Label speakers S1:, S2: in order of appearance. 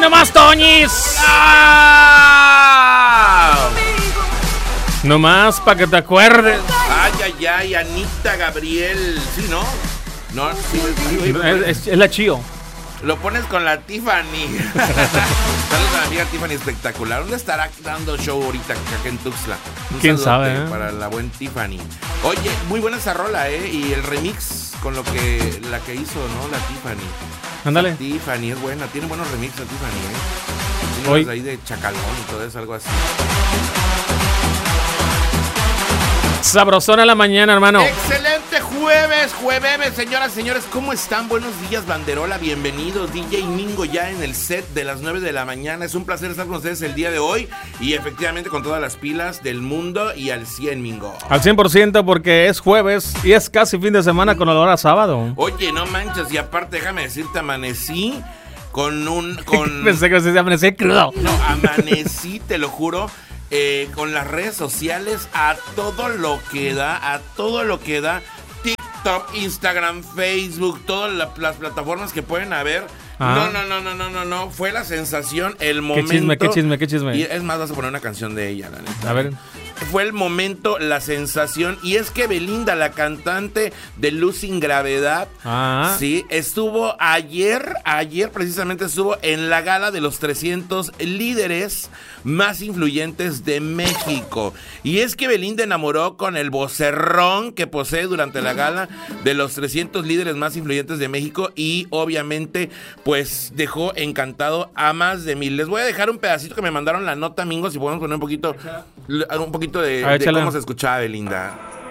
S1: nomás, Toñis!
S2: ¡Ah!
S1: Nomás para que te acuerdes.
S2: Ay, Anita Gabriel. ¿Sí, no? No, sí,
S1: Es la Chío.
S2: Lo pones con la Tiffany. Saludos a la amiga Tiffany espectacular. ¿Dónde estará dando show ahorita acá en Tuxtla?
S1: ¿Quién sabe?
S2: Para la buen Tiffany. Oye, muy buena esa rola, y el remix con la que hizo, ¿no? La Tiffany.
S1: Ándale.
S2: La Tiffany es buena, tiene buenos remixes la Tiffany, Tiene
S1: Hoy.
S2: unos ahí de Chacalón y todo eso, algo así.
S1: Sabrosona la mañana, hermano.
S2: Excelente jueves, señoras, señores, ¿cómo están? Buenos días, Banderola, bienvenidos. DJ Mingo ya en el set de las 9 de la mañana. Es un placer estar con ustedes el día de hoy y efectivamente con todas las pilas del mundo y al 100, Mingo.
S1: Al 100% porque es jueves y es casi fin de semana con olor a sábado.
S2: Oye, no manches, y aparte déjame decirte, amanecí con
S1: Pensé que se amanecí crudo.
S2: No, amanecí, te lo juro. Con las redes sociales a todo lo que da, TikTok, Instagram, Facebook, todas las plataformas que pueden haber.
S1: Ah.
S2: No, fue la sensación, el momento.
S1: Qué chisme.
S2: Y es más, vas a poner una canción de ella, la neta.
S1: A ver.
S2: Fue el momento, la sensación, y es que Belinda, la cantante de Luz sin Gravedad, sí, estuvo ayer precisamente estuvo en la gala de los 300 líderes más influyentes de México. Y es que Belinda enamoró con el vocerrón que posee durante la gala de los 300 líderes más influyentes de México y obviamente pues dejó encantado a más de 1000. Les voy a dejar un pedacito que me mandaron la nota, Mingo, si podemos poner un poquito de cómo se escuchaba Belinda.